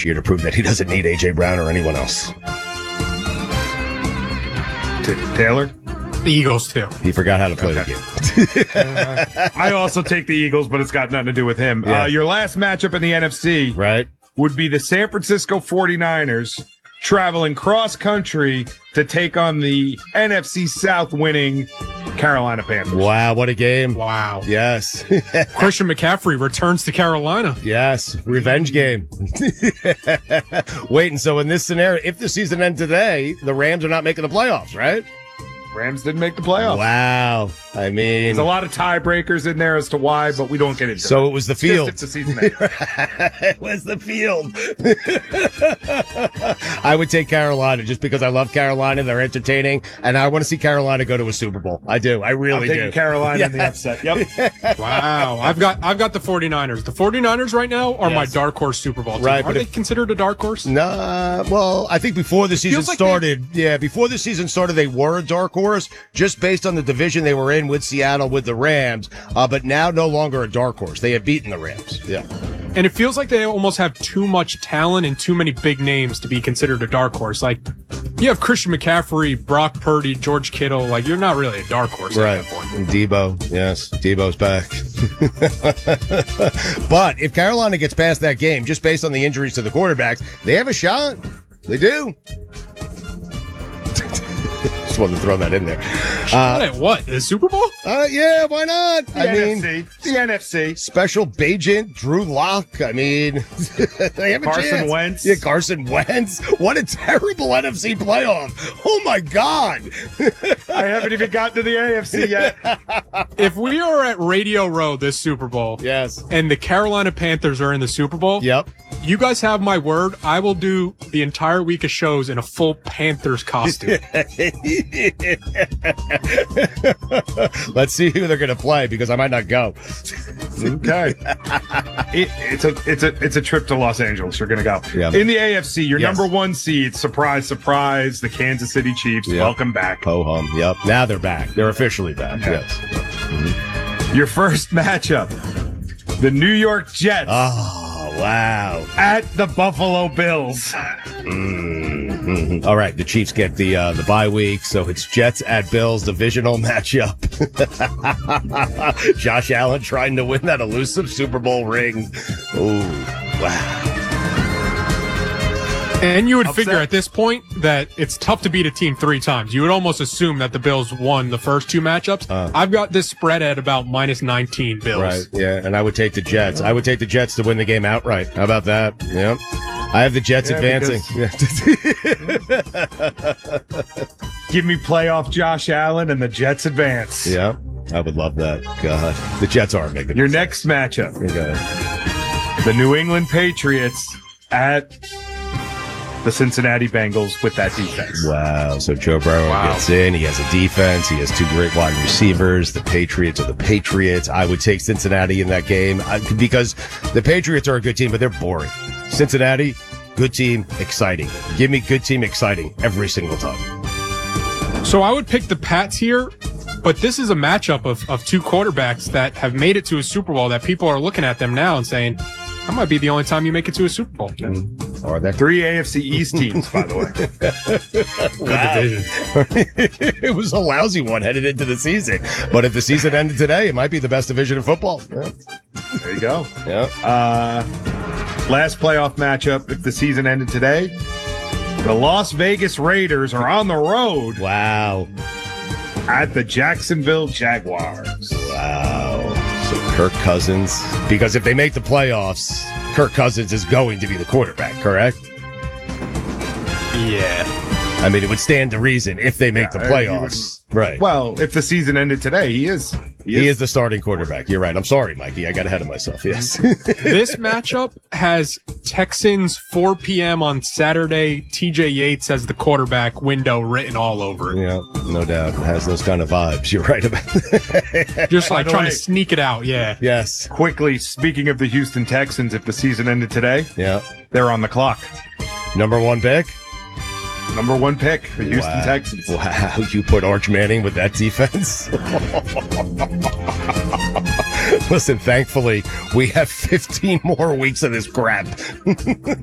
year to prove that he doesn't need A.J. Brown or anyone else. Taylor? The Eagles, too. He forgot how to play the game. I also take the Eagles, but it's got nothing to do with him. Yeah. Your last matchup in the NFC Right? would be the San Francisco 49ers traveling cross-country to take on the NFC South winning Carolina Panthers. Wow, what a game. Wow. Yes. Christian McCaffrey returns to Carolina. Yes. Revenge game. Wait, and so in this scenario, if the season ends today, the Rams are not making the playoffs, right? Rams didn't make the playoffs. Wow. I mean, There's a lot of tiebreakers in there as to why, but we don't get into so it was the It's just field. if the season ends. It was the field. I would take Carolina just because I love Carolina. They're entertaining, and I want to see Carolina go to a Super Bowl. I do. I I'm really taking do. Carolina in the Yes. upset. Yep. Wow. I've got the 49ers. The 49ers right now are my Yes. dark horse Super Bowl team. Right, Are but they if- considered a dark horse? Nah, well, I think before the season Feels like started, before the season started, they were a dark horse just based on the division they were in with Seattle with the Rams. But now no longer a dark horse. They have beaten the Rams. Yeah. And it feels like they almost have too much talent and too many big names to be considered a dark horse. Like, you have Christian McCaffrey, Brock Purdy, George Kittle. Like, you're not really a dark horse Right. at that point. And Debo. Yes. Debo's back. But if Carolina gets past that game, just based on the injuries to the quarterbacks, they have a shot. They do. Just wanted to throw that in there. What? The Super Bowl? Yeah, why not? The NFC. Special agent Drew Lock. I mean, they have a Carson chance. Wentz. Yeah, Carson Wentz. What a terrible NFC playoff. Oh my God. I haven't even gotten to the AFC yet. If we are at Radio Row this Super Bowl, Yes. and the Carolina Panthers are in the Super Bowl, Yep. you guys have my word. I will do the entire week of shows in a full Panthers costume. Let's see who they're going to play because I might not go. Okay. It's a trip to Los Angeles. You're going to go. Yeah. In the AFC, your Yes. number one seed, surprise, surprise, the Kansas City Chiefs. Yeah. Welcome back. Ho-hum. Yep. Now they're back. They're officially back. Yes. Your first matchup, the New York Jets Oh, wow. at the Buffalo Bills. All right, the Chiefs get the bye week, so it's Jets at Bills divisional matchup. Josh Allen trying to win that elusive Super Bowl ring. Oh, wow. And you would Upset. figure at this point that it's tough to beat a team 3 times. You would almost assume that the Bills won the first 2 matchups. I've got this spread at about minus 19 Bills. Right, yeah, and I would take the Jets. I would take the Jets to win the game outright. How about that? Yeah. I have the Jets advancing. Give me playoff Josh Allen and the Jets advance. Yeah, I would love that. God, the Jets are making Your next matchup, Okay. the New England Patriots at the Cincinnati Bengals with that defense. Wow. So Joe Burrow gets in. He has a defense. He has 2 great wide receivers. The Patriots are the Patriots. I would take Cincinnati in that game because the Patriots are a good team, but they're boring. Cincinnati, good team, exciting. Give me good team, exciting every single time. So I would pick the Pats here, but this is a matchup of 2 quarterbacks that have made it to a Super Bowl that people are looking at them now and saying, that might be the only time you make it to a Super Bowl. Are there 3 AFC East teams, by the way. Good division. It was a lousy one headed into the season, but if the season ended today, it might be the best division in football. Yeah. There you go. Yeah. Last playoff matchup, if the season ended today, the Las Vegas Raiders are on the road Wow. at the Jacksonville Jaguars. Wow. So Kirk Cousins, because if they make the playoffs, Kirk Cousins is going to be the quarterback, correct? Yeah. I mean, it would stand to reason if they make the he playoffs. Right. Well, if the season ended today, he is. He is the starting quarterback. You're right. I'm sorry, Mikey. I got ahead of myself. Yes. This matchup has Texans 4 p.m. on Saturday. TJ Yates as the quarterback window written all over it. Yeah, no doubt. It has those kind of vibes. You're right about that. Just like the trying way- to sneak it out. Yeah. Yes. Quickly, speaking of the Houston Texans, if the season ended today, Yeah. they're on the clock. Number 1 pick. Number 1 pick, the Houston Wow. Texans. Wow. You put Arch Manning with that defense? Listen, thankfully, we have 15 more weeks of this crap.